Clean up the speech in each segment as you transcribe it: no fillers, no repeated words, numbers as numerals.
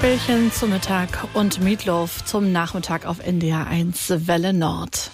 Fischbällchen zum Mittag und Meatloaf zum Nachmittag auf NDR 1 Welle Nord.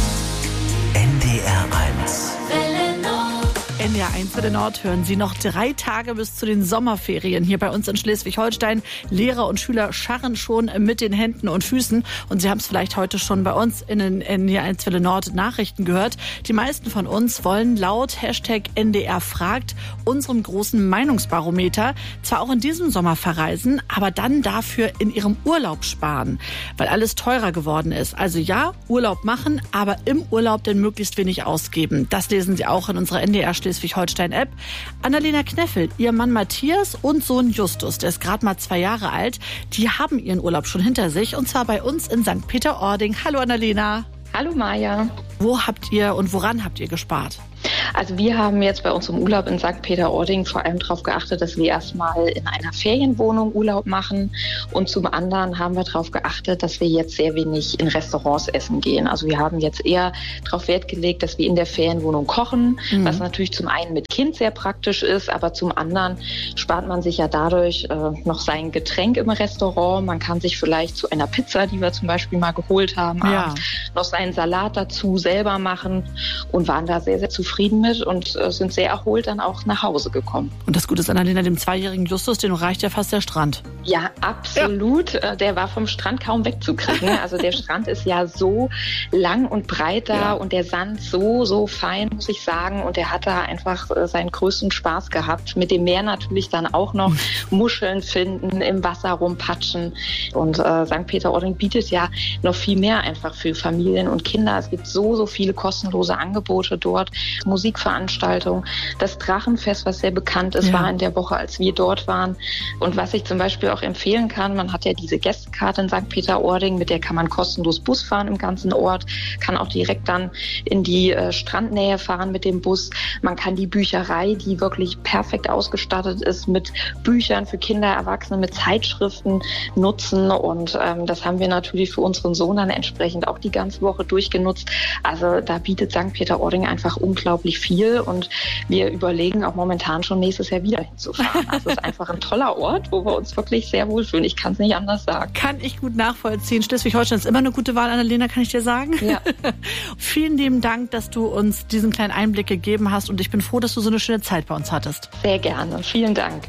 NDR 1 Welle Nord. NDR 1 Welle Nord hören Sie noch 3 Tage bis zu den Sommerferien hier bei uns in Schleswig-Holstein. Lehrer und Schüler scharren schon mit den Händen und Füßen. Und Sie haben es vielleicht heute schon bei uns in den NDR 1 Welle Nord Nachrichten gehört. Die meisten von uns wollen laut #NDR fragt, unserem großen Meinungsbarometer, zwar auch in diesem Sommer verreisen, aber dann dafür in ihrem Urlaub sparen, weil alles teurer geworden ist. Also ja, Urlaub machen, aber im Urlaub denn möglichst wenig ausgeben. Das lesen Sie auch in unserer NDR Schleswig-Holstein-App. Annalena Kneffel, ihr Mann Matthias und Sohn Justus, der ist gerade mal 2 Jahre alt, die haben ihren Urlaub schon hinter sich und zwar bei uns in St. Peter-Ording. Hallo Annalena. Hallo Maja. Wo habt ihr und woran habt ihr gespart? Also wir haben jetzt bei uns im Urlaub in St. Peter-Ording vor allem darauf geachtet, dass wir erstmal in einer Ferienwohnung Urlaub machen und zum anderen haben wir darauf geachtet, dass wir jetzt sehr wenig in Restaurants essen gehen. Also wir haben jetzt eher darauf Wert gelegt, dass wir in der Ferienwohnung kochen, was natürlich zum einen mit Kind sehr praktisch ist, aber zum anderen spart man sich ja dadurch noch sein Getränk im Restaurant. Man kann sich vielleicht zu einer Pizza, die wir zum Beispiel mal geholt haben, noch seinen Salat dazu selber machen und waren da sehr, sehr zufrieden mit und sind sehr erholt dann auch nach Hause gekommen. Und das Gute ist, Annalena, dem 2-jährigen Justus, den reicht ja fast der Strand. Ja, absolut. Ja. Der war vom Strand kaum wegzukriegen. Also der Strand ist ja so lang und breit da und der Sand so fein, muss ich sagen. Und er hat da einfach seinen größten Spaß gehabt. Mit dem Meer natürlich dann auch noch Muscheln finden, im Wasser rumpatschen. Und St. Peter-Ording bietet ja noch viel mehr einfach für Familien und Kinder. Es gibt so viele kostenlose Angebote dort. Musikveranstaltung, das Drachenfest, was sehr bekannt ist, war in der Woche, als wir dort waren. Und was ich zum Beispiel auch empfehlen kann, man hat ja diese Gästekarte in St. Peter-Ording, mit der kann man kostenlos Bus fahren im ganzen Ort, kann auch direkt dann in die Strandnähe fahren mit dem Bus. Man kann die Bücherei, die wirklich perfekt ausgestattet ist, mit Büchern für Kinder, Erwachsene, mit Zeitschriften nutzen. Und das haben wir natürlich für unseren Sohn dann entsprechend auch die ganze Woche durchgenutzt. Also da bietet St. Peter-Ording einfach unglaublich viel und wir überlegen auch momentan schon nächstes Jahr wieder hinzufahren. Also es ist einfach ein toller Ort, wo wir uns wirklich sehr wohlfühlen. Ich kann es nicht anders sagen. Kann ich gut nachvollziehen. Schleswig-Holstein ist immer eine gute Wahl, Annalena, kann ich dir sagen. Ja. Vielen lieben Dank, dass du uns diesen kleinen Einblick gegeben hast und ich bin froh, dass du so eine schöne Zeit bei uns hattest. Sehr gerne. Vielen Dank.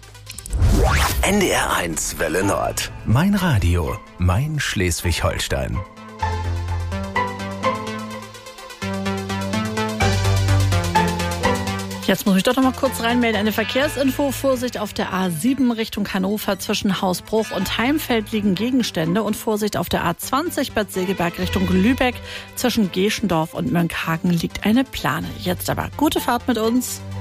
NDR 1 Welle Nord. Mein Radio, mein Schleswig-Holstein. Jetzt muss ich doch noch mal kurz reinmelden. Eine Verkehrsinfo. Vorsicht auf der A7 Richtung Hannover zwischen Hausbruch und Heimfeld liegen Gegenstände. Und Vorsicht auf der A20 Bad Segeberg Richtung Lübeck zwischen Geschendorf und Mönckehagen liegt eine Plane. Jetzt aber gute Fahrt mit uns.